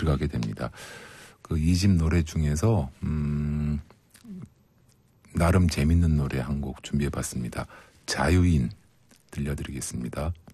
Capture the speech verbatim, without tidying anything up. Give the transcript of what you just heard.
들어가게 됩니다. 그 이 집 노래 중에서 음, 나름 재밌는 노래 한 곡 준비해봤습니다. 자유인 들려드리겠습니다.